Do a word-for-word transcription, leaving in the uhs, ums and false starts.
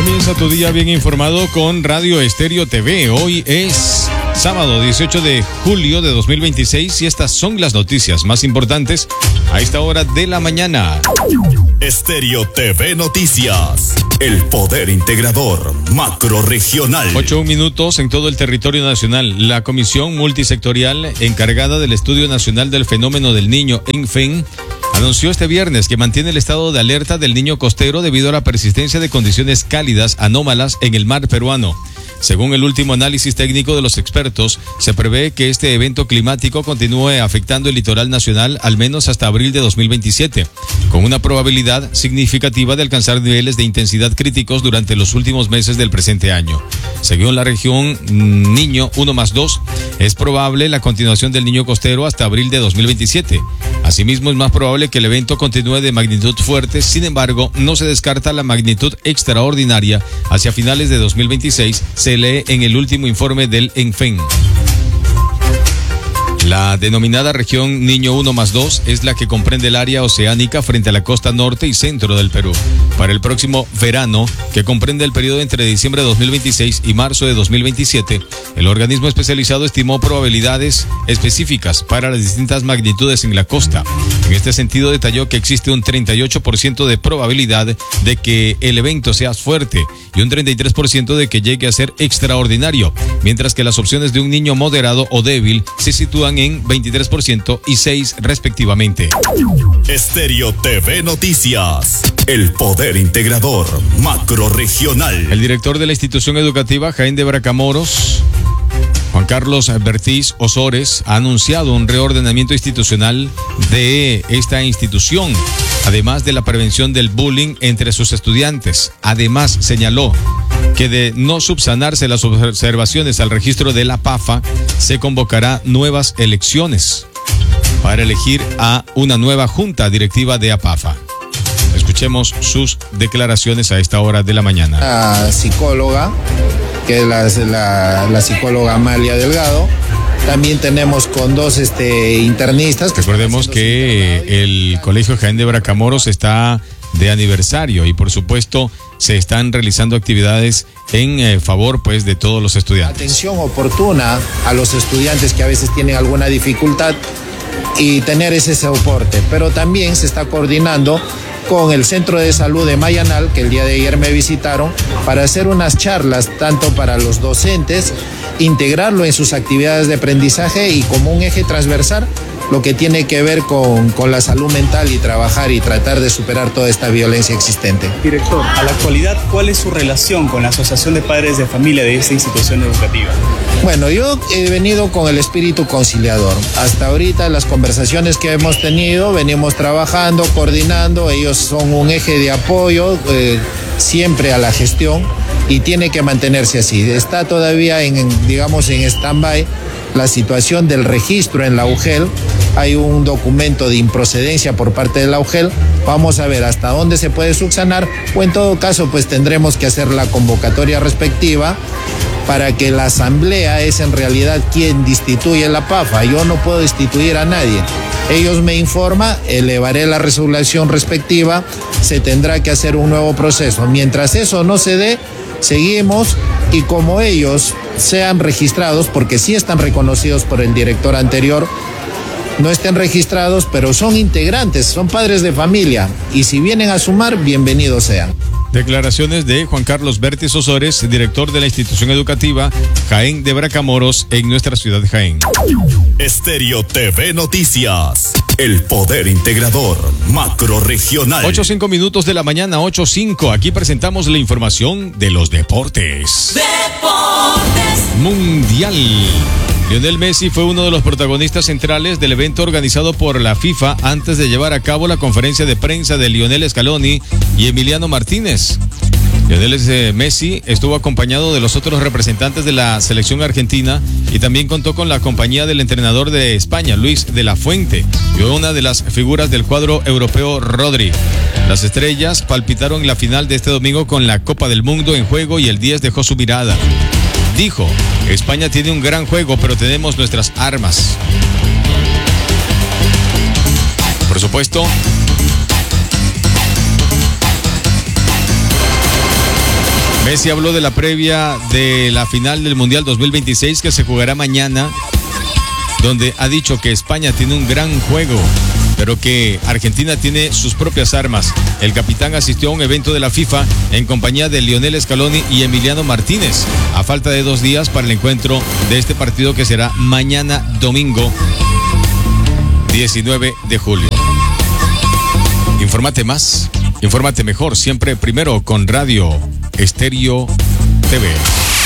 Comienza tu día bien informado con Radio Estéreo T V. Hoy es sábado dieciocho de julio de dos mil veintiséis y estas son las noticias más importantes a esta hora de la mañana. Estéreo T V Noticias, el poder integrador macrorregional. Ocho minutos en todo el territorio nacional. La Comisión Multisectorial encargada del Estudio Nacional del Fenómeno del Niño, ENFEN, anunció este viernes que mantiene el estado de alerta del niño costero debido a la persistencia de condiciones cálidas anómalas en el mar peruano. Según el último análisis técnico de los expertos, se prevé que este evento climático continúe afectando el litoral nacional al menos hasta abril de dos mil veintisiete, con una probabilidad significativa de alcanzar niveles de intensidad críticos durante los últimos meses del presente año. Según la región Niño uno más dos, es probable la continuación del niño costero hasta abril de dos mil veintisiete. Asimismo, es más probable que el evento continúe de magnitud fuerte, sin embargo, no se descarta la magnitud extraordinaria hacia finales de dos mil veintiséis, se lee en el último informe del ENFEN. La denominada región Niño uno más dos es la que comprende el área oceánica frente a la costa norte y centro del Perú. Para el próximo verano, que comprende el periodo entre diciembre de dos mil veintiséis y marzo de dos mil veintisiete, el organismo especializado estimó probabilidades específicas para las distintas magnitudes en la costa. En este sentido, detalló que existe un treinta y ocho por ciento de probabilidad de que el evento sea fuerte y un treinta y tres por ciento de que llegue a ser extraordinario, mientras que las opciones de un niño moderado o débil se sitúan en veintitrés por ciento y seis por ciento respectivamente. Estéreo T V Noticias, el poder integrador macrorregional. El director de la institución educativa Jaén de Bracamoros, Juan Carlos Bertiz Osores, ha anunciado un reordenamiento institucional de esta institución, además de la prevención del bullying entre sus estudiantes. Además, señaló que de no subsanarse las observaciones al registro de la PAFA, se convocará nuevas elecciones para elegir a una nueva junta directiva de APAFA. Escuchemos sus declaraciones a esta hora de la mañana. La psicóloga, que es la, la, la psicóloga Amalia Delgado. También tenemos con dos este, internistas. Recordemos que el Colegio Jaén de Bracamoros está de aniversario y por supuesto se están realizando actividades en eh, favor pues de todos los estudiantes. Atención oportuna a los estudiantes que a veces tienen alguna dificultad y tener ese soporte, pero también se está coordinando con el Centro de Salud de Mayanal, que el día de ayer me visitaron, para hacer unas charlas tanto para los docentes, integrarlo en sus actividades de aprendizaje y como un eje transversal lo que tiene que ver con, con la salud mental y trabajar y tratar de superar toda esta violencia existente. Director, a la actualidad, ¿cuál es su relación con la Asociación de Padres de Familia de esta institución educativa? Bueno, yo he venido con el espíritu conciliador. Hasta ahorita las conversaciones que hemos tenido, venimos trabajando, coordinando, ellos son un eje de apoyo eh, siempre a la gestión y tiene que mantenerse así. Está todavía en, digamos, en stand-by la situación del registro en la U G E L. Hay un documento de improcedencia por parte de la U G E L. Vamos a ver hasta dónde se puede subsanar o en todo caso pues tendremos que hacer la convocatoria respectiva para que la asamblea es en realidad quien destituye la PAFA. Yo no puedo destituir a nadie. Ellos me informan, elevaré la resolución respectiva, se tendrá que hacer un nuevo proceso. Mientras eso no se dé, seguimos y como ellos sean registrados, porque sí están reconocidos por el director anterior, no estén registrados, pero son integrantes, son padres de familia y si vienen a sumar, bienvenidos sean. Declaraciones de Juan Carlos Bertiz Osores, director de la institución educativa Jaén de Bracamoros en nuestra ciudad de Jaén. Estéreo T V Noticias, el poder integrador macrorregional. Ocho cinco minutos de la mañana, ocho cinco. Aquí presentamos la información de los deportes. Deportes Mundial. Lionel Messi fue uno de los protagonistas centrales del evento organizado por la FIFA antes de llevar a cabo la conferencia de prensa de Lionel Scaloni y Emiliano Martínez. Lionel Messi estuvo acompañado de los otros representantes de la selección argentina y también contó con la compañía del entrenador de España, Luis de la Fuente, y una de las figuras del cuadro europeo, Rodri. Las estrellas palpitaron en la final de este domingo con la Copa del Mundo en juego y el diez dejó su mirada. Dijo, España tiene un gran juego, pero tenemos nuestras armas. Por supuesto, Messi habló de la previa de la final del Mundial dos mil veintiséis que se jugará mañana, donde ha dicho que España tiene un gran juego, pero que Argentina tiene sus propias armas. El capitán asistió a un evento de la FIFA en compañía de Lionel Scaloni y Emiliano Martínez, a falta de dos días para el encuentro de este partido que será mañana domingo diecinueve de julio. Infórmate más, infórmate mejor, siempre primero con Radio Estéreo T V.